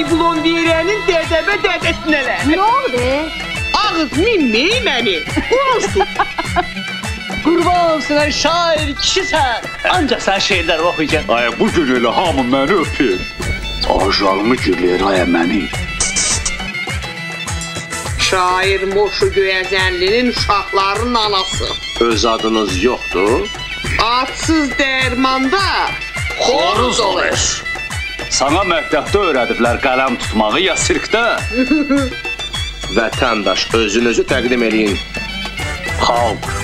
Blondiyerənin dədəbə dədəsinələr. Nə oldu? Ağız minmeyi məni. Olsun. Qurban olsun şair kişisən. Ancaq sən şeirlər oxuyacaksın. Ay bu gün elə hamı məni öpür. Ajalımı gülür ay məni. Şair Moşu Göyəzənlinin uşaqlarının anası. Öz adınız yoxdur? Adsız dərmanda xoruz olur. Sana məktəbdə öyrədiblər qələm tutmağı ya sirkdə? Vətəndaş özünüzü təqdim eləyin. Xalq.